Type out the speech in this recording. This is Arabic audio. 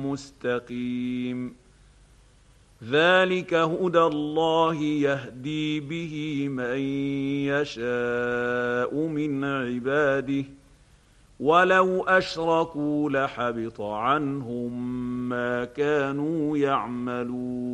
مستقيم. ذلك هدى الله يهدي به من يشاء من عباده ولو أشركوا لحبط عنهم ما كانوا يعملون.